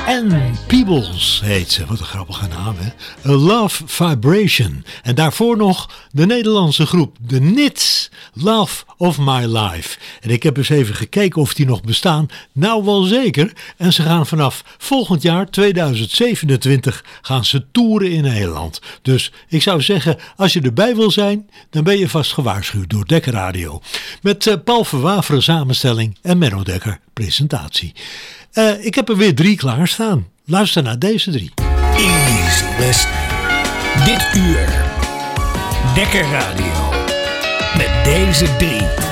Ann Peebles heet ze. Wat een grappige naam, hè? A Love Vibration. En daarvoor nog de Nederlandse groep The Nits, Love of My Life. En ik heb eens even gekeken of die nog bestaan. Nou, wel zeker. En ze gaan vanaf volgend jaar, 2027, gaan ze toeren in Nederland. Dus ik zou zeggen, als je erbij wil zijn, dan ben je vast gewaarschuwd door Dekker Radio. Met Paul Verwaveren samenstelling en Menno Dekker presentatie. Ik heb er weer 3 klaarstaan. Luister naar deze 3. Easy listening. Dit uur. Dekker Radio. Met deze 3.